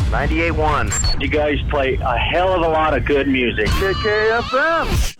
98.1. You guys play a hell of a lot of good music. KKFM.